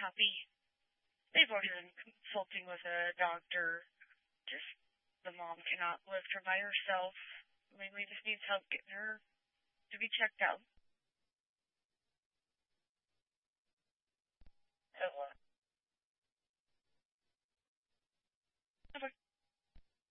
happy. They've already been consulting with a doctor. Just the mom cannot lift her by herself. I mean, we just need help getting her to be checked out.